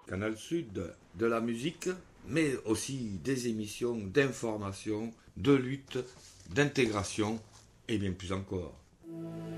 Canal Sud, de la musique, mais aussi des émissions d'information, de lutte, d'intégration et bien plus encore.